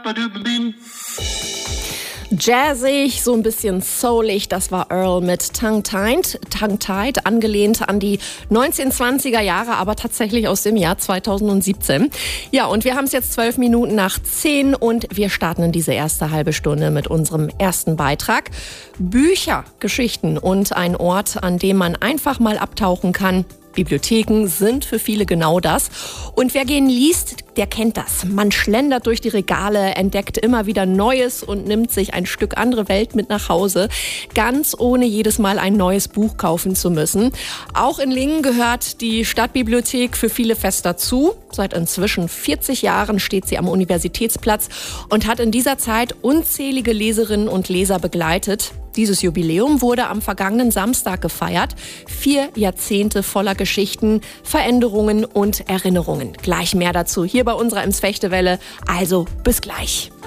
Jazzig, so ein bisschen soulig, das war Earl mit Tongue-Tied, angelehnt an die 1920er Jahre, aber tatsächlich aus dem Jahr 2017. Ja, und wir haben es jetzt 12 Minuten nach 10 und wir starten in diese erste halbe Stunde mit unserem ersten Beitrag. Bücher, Geschichten und ein Ort, an dem man einfach mal abtauchen kann. Bibliotheken sind für viele genau das. Und wer gern liest, der kennt das. Man schlendert durch die Regale, entdeckt immer wieder Neues und nimmt sich ein Stück andere Welt mit nach Hause, ganz ohne jedes Mal ein neues Buch kaufen zu müssen. Auch in Lingen gehört die Stadtbibliothek für viele fest dazu. Seit inzwischen 40 Jahren steht sie am Universitätsplatz und hat in dieser Zeit unzählige Leserinnen und Leser begleitet. Dieses Jubiläum wurde am vergangenen Samstag gefeiert. 4 Jahrzehnte voller Geschichten, Veränderungen und Erinnerungen. Gleich mehr dazu hier bei unserer Ems Fechtewelle. Also bis gleich.